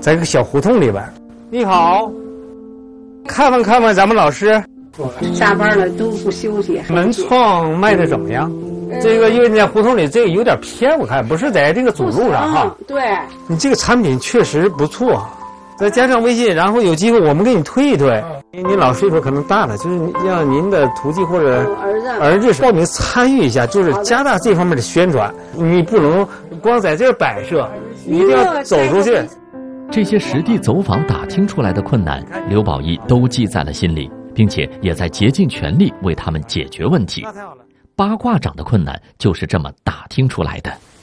在一个小胡同里边。你好，看看咱们老师。 下班了都不休息。 门窗卖的怎么样？这个因为在胡同里这个有点偏，我看不是在这个主路上哈。 对， 你这个产品确实不错。再加上微信，然后有机会我们给你推一推。您老岁数可能大了，就是让您的徒弟或者儿子报名参与一下，就是加大这方面的宣传。你不能光在这儿摆设，一定要走出去。 这些实地走访打听出来的困难，刘宝义都记在了心里，并且也在竭尽全力为他们解决问题。八卦掌的困难就是这么打听出来的。